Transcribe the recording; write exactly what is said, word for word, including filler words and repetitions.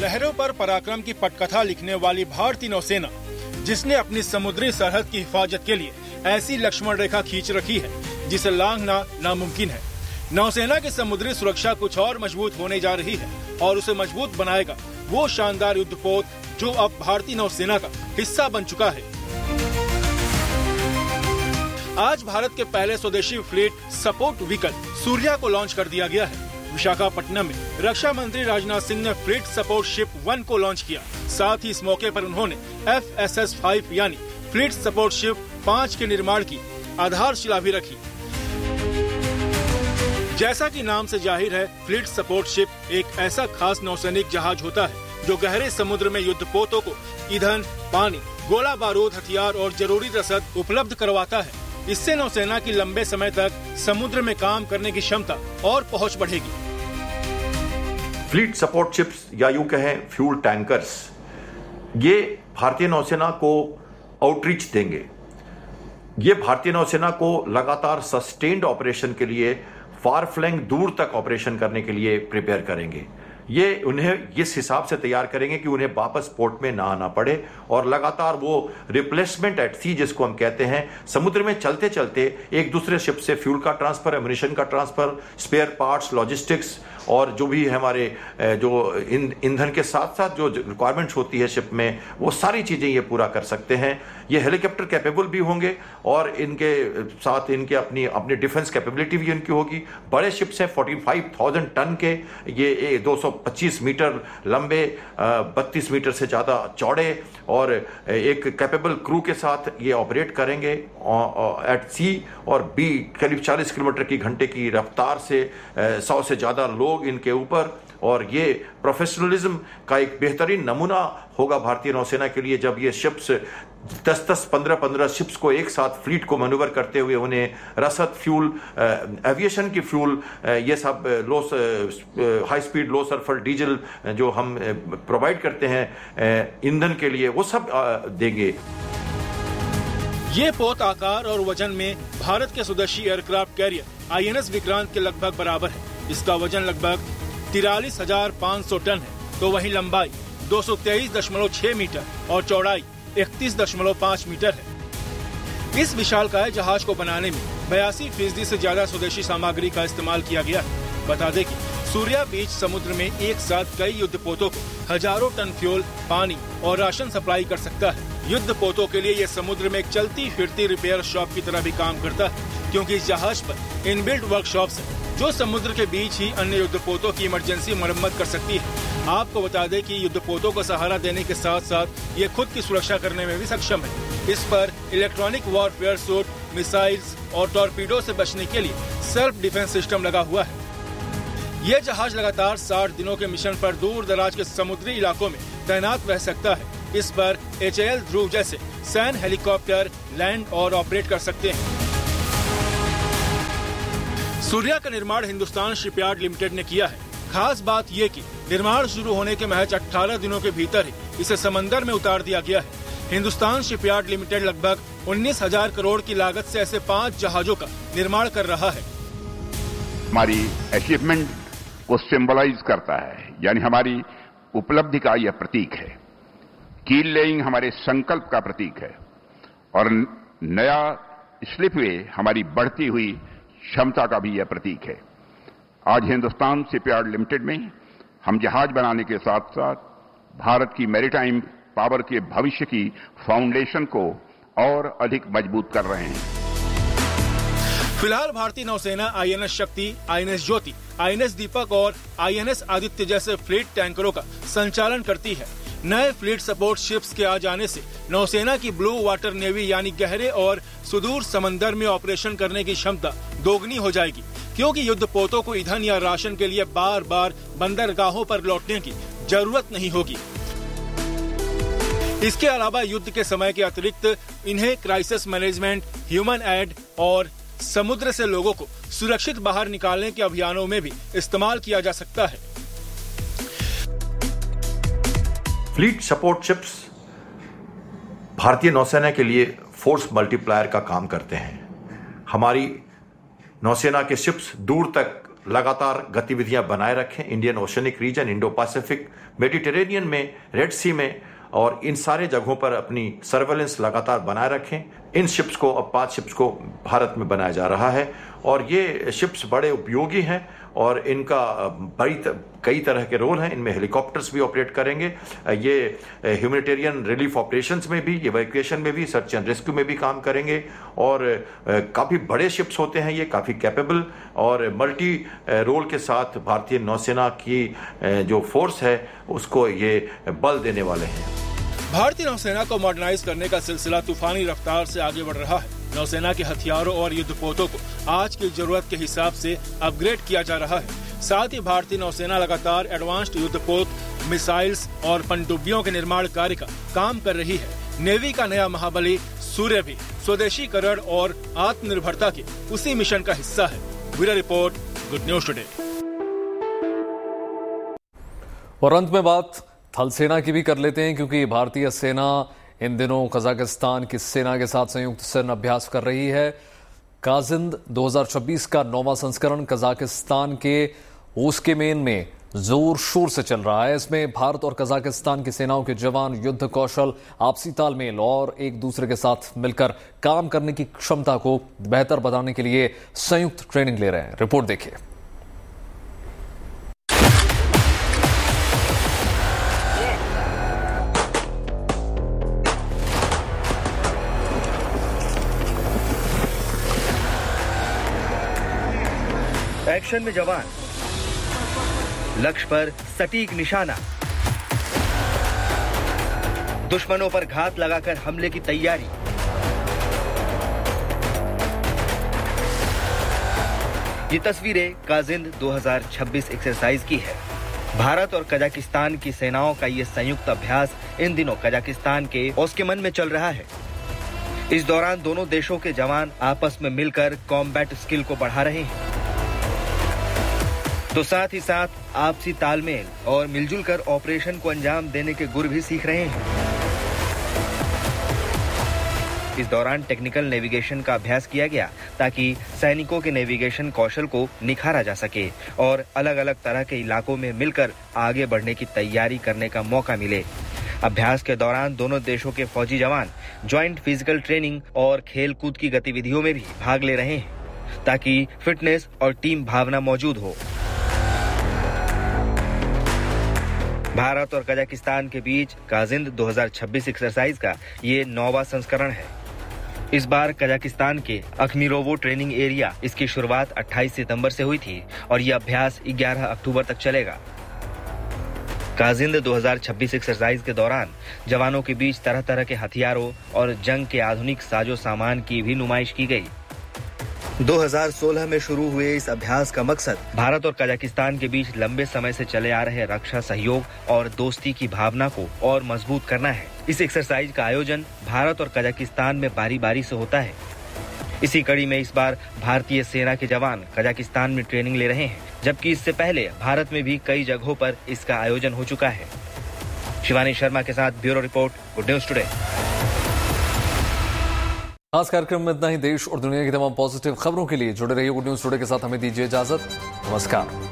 लहरों पर पराक्रम की पटकथा लिखने वाली भारतीय नौसेना, जिसने अपनी समुद्री सरहद की हिफाजत के लिए ऐसी लक्ष्मण रेखा खींच रखी है जिसे लांघना नामुमकिन है। नौसेना की समुद्री सुरक्षा कुछ और मजबूत होने जा रही है और उसे मजबूत बनाएगा वो शानदार युद्धपोत जो अब भारतीय नौसेना का हिस्सा बन चुका है। आज भारत के पहले स्वदेशी फ्लीट सपोर्ट व्हीकल सूर्या को लॉन्च कर दिया गया है। विशाखापट्टनम में रक्षा मंत्री राजनाथ सिंह ने फ्लीट सपोर्ट शिप वन को लॉन्च किया। साथ ही इस मौके पर उन्होंने एफ एस एस फाइव यानी फ्लीट सपोर्ट शिप पाँच के निर्माण की आधारशिला भी रखी। जैसा कि नाम से जाहिर है, फ्लीट सपोर्ट शिप एक ऐसा खास नौसैनिक जहाज होता है जो गहरे समुद्र में युद्धपोतों को ईंधन, पानी, गोला बारूद, हथियार और जरूरी रसद उपलब्ध करवाता है। इससे नौसेना की लंबे समय तक समुद्र में काम करने की क्षमता और पहुंच बढ़ेगी। फ्लीट सपोर्ट शिप्स या यूं कहें फ्यूल टैंकर्स, ये भारतीय नौसेना को आउटरीच देंगे। ये भारतीय नौसेना को लगातार सस्टेन्ड ऑपरेशन के लिए, फार फ्लैंग दूर तक ऑपरेशन करने के लिए प्रिपेयर करेंगे। ये उन्हें इस हिसाब से तैयार करेंगे कि उन्हें वापस पोर्ट में ना आना पड़े और लगातार वो रिप्लेसमेंट एट सी जिसको हम कहते हैं, समुद्र में चलते चलते एक दूसरे शिप से फ्यूल का ट्रांसफर, एमुनिशन का ट्रांसफर, स्पेयर पार्ट्स, लॉजिस्टिक्स और जो भी हमारे जो ईंधन के साथ साथ जो रिक्वायरमेंट्स होती है शिप में, वो सारी चीजें ये पूरा कर सकते हैं। ये हेलीकॉप्टर कैपेबल भी होंगे और इनके साथ इनके अपनी अपनी डिफेंस कैपेबिलिटी भी इनकी होगी। बड़े शिप्स हैं, पैंतालीस हज़ार टन के, ये दो सौ पच्चीस मीटर लंबे, बत्तीस मीटर से ज्यादा चौड़े और एक कैपेबल क्रू के साथ ये ऑपरेट करेंगे एट सी और बी करीब चालीस किलोमीटर की घंटे की रफ्तार से, सौ से ज्यादा लोग इनके ऊपर। और ये प्रोफेशनलिज्म का एक बेहतरीन नमूना होगा भारतीय नौसेना के लिए जब ये शिप्स दस दस पंद्रह पंद्रह शिप्स को एक साथ फ्लीट को मैन्यूवर करते हुए उन्हें रसद, फ्यूल, एविएशन की फ्यूल, ये सब लो हाई स्पीड लो सल्फर डीजल जो हम प्रोवाइड करते हैं ईंधन के लिए, वो सब देंगे। ये पोत आकार और वजन में भारत के स्वदेशी aircraft carrier I N S Vikrant के लगभग बराबर है। इसका वजन लगभग तिरालीस हजार पाँच सौ टन है, तो वहीं लंबाई दो सौ तेईस दशमलव छह मीटर और चौड़ाई इकतीस दशमलव पाँच मीटर है। इस विशालकाय जहाज को बनाने में बयासी फीसदी से ज्यादा स्वदेशी सामग्री का इस्तेमाल किया गया है। बता दें कि सूर्या बीच समुद्र में एक साथ कई युद्धपोतों को हजारों टन फ्यूल, पानी और राशन सप्लाई कर सकता है। युद्धपोतों के लिए यह समुद्र में एक चलती फिरती रिपेयर शॉप की तरह भी काम करता है, क्योंकि इस जहाज पर इनबिल्ट वर्कशॉप्स है जो समुद्र के बीच ही अन्य युद्धपोतों की इमरजेंसी मरम्मत कर सकती है। आपको बता दें कि युद्धपोतों को सहारा देने के साथ साथ ये खुद की सुरक्षा करने में भी सक्षम है। इस पर इलेक्ट्रॉनिक वॉरफेयर सूट, मिसाइल्स और टॉर्पीडो से बचने के लिए सेल्फ डिफेंस सिस्टम लगा हुआ है। ये जहाज लगातार साठ दिनों के मिशन पर दूर दराज के समुद्री इलाकों में तैनात रह सकता है। इस पर एच ए एल ध्रुव जैसे सैन्य हेलीकॉप्टर लैंड और ऑपरेट कर सकते हैं। सूर्या का निर्माण हिंदुस्तान शिपयार्ड लिमिटेड ने किया है। खास बात ये कि निर्माण शुरू होने के महज अठारह दिनों के भीतर ही इसे समंदर में उतार दिया गया है। हिंदुस्तान शिपयार्ड लिमिटेड लगभग उन्नीस हजार करोड़ की लागत से ऐसे पाँच जहाजों का निर्माण कर रहा है। हमारी अचीवमेंट को सिंबलाइज करता है, यानी हमारी उपलब्धि का यह प्रतीक है। कील लेइंग हमारे संकल्प का प्रतीक है और नया स्लिपवे हमारी बढ़ती हुई क्षमता का भी यह प्रतीक है। आज हिंदुस्तान शिपयार्ड लिमिटेड में हम जहाज बनाने के साथ साथ भारत की मैरीटाइम पावर के भविष्य की फाउंडेशन को और अधिक मजबूत कर रहे हैं। फिलहाल भारतीय नौसेना आई एन एस शक्ति, I N S Jyoti, I N S दीपक और आई एन एस आदित्य जैसे फ्लीट टैंकरों का संचालन करती है। नए फ्लीट सपोर्ट शिप्स के आ जाने से नौसेना की ब्लू वाटर नेवी यानी गहरे और सुदूर समंदर में ऑपरेशन करने की क्षमता दोगुनी हो जाएगी, क्योंकि युद्धपोतों को ईंधन या राशन के लिए बार बार बंदरगाहों पर लौटने की जरूरत नहीं होगी। इसके अलावा युद्ध के समय के अतिरिक्त इन्हें क्राइसिस मैनेजमेंट, ह्यूमन एड और समुद्र से लोगों को सुरक्षित बाहर निकालने के अभियानों में भी इस्तेमाल किया जा सकता है। फ्लीट सपोर्ट शिप्स भारतीय नौसेना के लिए फोर्स मल्टीप्लायर का काम करते हैं। हमारी नौसेना के शिप्स दूर तक लगातार गतिविधियां बनाए रखें Indian oceanic region, Indo Pacific, Mediterranean में, रेड सी में, और इन सारे जगहों पर अपनी सर्वेलेंस लगातार बनाए रखें। इन शिप्स को, अब पांच शिप्स को भारत में बनाया जा रहा है और ये शिप्स बड़े उपयोगी हैं और इनका बड़ी कई तरह के रोल हैं। इनमें हेलीकॉप्टर्स भी ऑपरेट करेंगे, ये ह्यूमैनिटेरियन रिलीफ ऑपरेशंस में भी, इवैक्यूएशन में भी, सर्च एंड रेस्क्यू में भी काम करेंगे और काफ़ी बड़े शिप्स होते हैं ये, काफ़ी कैपेबल और मल्टी रोल के साथ भारतीय नौसेना की जो फोर्स है उसको ये बल देने वाले हैं। भारतीय नौसेना को मॉडर्नाइज करने का सिलसिला तूफानी रफ्तार से आगे बढ़ रहा है। नौसेना के हथियारों और युद्धपोतों को आज की जरूरत के हिसाब से अपग्रेड किया जा रहा है। साथ ही भारतीय नौसेना लगातार एडवांस्ड युद्धपोत, मिसाइल्स और पनडुब्बियों के निर्माण कार्य का काम कर रही है। नेवी का नया महाबली सूर्य भी स्वदेशीकरण और आत्मनिर्भरता के उसी मिशन का हिस्सा है। Bureau report, good news today. और अंत में बात थल सेना की भी कर लेते हैं, क्योंकि भारतीय सेना इन दिनों कजाकिस्तान की सेना के साथ संयुक्त सैन्य अभ्यास कर रही है। काजिंद दो हज़ार छब्बीस का नौवां संस्करण कजाकिस्तान के ओस्केमेन में जोर शोर से चल रहा है। इसमें भारत और कजाकिस्तान की सेनाओं के जवान युद्ध कौशल, आपसी तालमेल और एक दूसरे के साथ मिलकर काम करने की क्षमता को बेहतर बनाने के लिए संयुक्त ट्रेनिंग ले रहे हैं। रिपोर्ट देखिए। एक्शन में जवान, लक्ष्य पर सटीक निशाना, दुश्मनों पर घात लगाकर हमले की तैयारी। ये तस्वीरें काजिंद दो हज़ार छब्बीस एक्सरसाइज की है। भारत और कजाकिस्तान की सेनाओं का ये संयुक्त अभ्यास इन दिनों कजाकिस्तान के ओस्केमन में चल रहा है। इस दौरान दोनों देशों के जवान आपस में मिलकर कॉम्बैट स्किल को बढ़ा रहे हैं, तो साथ ही साथ आपसी तालमेल और मिलजुल कर ऑपरेशन को अंजाम देने के गुर भी सीख रहे हैं। इस दौरान टेक्निकल नेविगेशन का अभ्यास किया गया ताकि सैनिकों के नेविगेशन कौशल को निखारा जा सके और अलग अलग तरह के इलाकों में मिलकर आगे बढ़ने की तैयारी करने का मौका मिले। अभ्यास के दौरान दोनों देशों के फौजी जवान ज्वाइंट फिजिकल ट्रेनिंग और खेल कूद की गतिविधियों में भी भाग ले रहे हैं ताकि फिटनेस और टीम भावना मौजूद हो। भारत और कजाकिस्तान के बीच काजिंद दो हज़ार छब्बीस एक्सरसाइज का ये नौवां संस्करण है। इस बार कजाकिस्तान के अखमीरोवो ट्रेनिंग एरिया इसकी शुरुआत अट्ठाईस सितंबर से हुई थी और यह अभ्यास ग्यारह अक्टूबर तक चलेगा। काजिंद दो हज़ार छब्बीस एक्सरसाइज के दौरान जवानों के बीच तरह तरह के हथियारों और जंग के आधुनिक साजो सामान की भी नुमाइश की गई। दो हज़ार सोलह में शुरू हुए इस अभ्यास का मकसद भारत और कजाकिस्तान के बीच लंबे समय से चले आ रहे रक्षा सहयोग और दोस्ती की भावना को और मजबूत करना है। इस एक्सरसाइज का आयोजन भारत और कजाकिस्तान में बारी बारी से होता है। इसी कड़ी में इस बार भारतीय सेना के जवान कजाकिस्तान में ट्रेनिंग ले रहे हैं, जबकि इससे पहले भारत में भी कई जगहों पर इसका आयोजन हो चुका है। शिवानी शर्मा के साथ bureau report, good news today. आज कार्यक्रम में इतना ही। देश और दुनिया की तमाम पॉजिटिव खबरों के लिए जुड़े रहिए गुड न्यूज टुडे के साथ। हमें दीजिए इजाजत। नमस्कार।